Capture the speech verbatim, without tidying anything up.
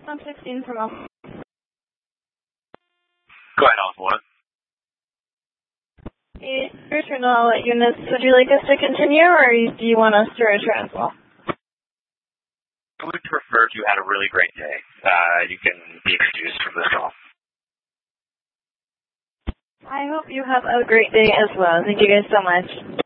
I'm sixteen from Al. Go ahead, Alice One. Hey, return to all units. Would you like us to continue, or do you want us to return as well? I would prefer if you had a really great day. Uh, you can be excused from this call. I hope you have a great day as well. Thank you guys so much.